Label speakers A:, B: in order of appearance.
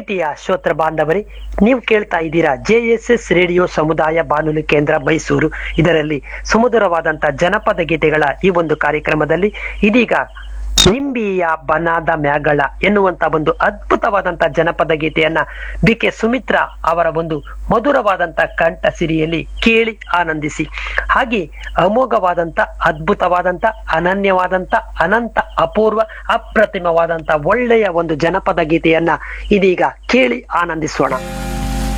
A: ಪ್ರೀತಿಯ ಶ್ರೋತೃ ಬಾಂಧವರೇ, ನೀವು ಕೇಳ್ತಾ ಇದ್ದೀರಾ JSS ರೇಡಿಯೋ ಸಮುದಾಯ ಬಾನುಲಿ ಕೇಂದ್ರ ಮೈಸೂರು. ಇದರಲ್ಲಿ ಸುಮಧುರವಾದಂತ ಜನಪದ ಗೀತೆಗಳ ಈ ಒಂದು ಕಾರ್ಯಕ್ರಮದಲ್ಲಿ ಇದೀಗ ನಿಂಬಿಯ ಬನಾದ ಮ್ಯಾಗಳ ಎನ್ನುವಂತ ಒಂದು ಅದ್ಭುತವಾದಂತ ಜನಪದ ಗೀತೆಯನ್ನ BK ಸುಮಿತ್ರಾ ಅವರ ಒಂದು ಮಧುರವಾದಂತ ಕಂಠ ಸಿರಿಯಲ್ಲಿ ಕೇಳಿ ಆನಂದಿಸಿ. ಹಾಗೆ ಅಮೋಘವಾದಂತ ಅದ್ಭುತವಾದಂತ ಅನನ್ಯವಾದಂತ ಅನಂತ ಅಪೂರ್ವ ಅಪ್ರತಿಮವಾದಂತ ಒಳ್ಳೆಯ ಒಂದು ಜನಪದ ಗೀತೆಯನ್ನ ಇದೀಗ ಕೇಳಿ ಆನಂದಿಸೋಣ.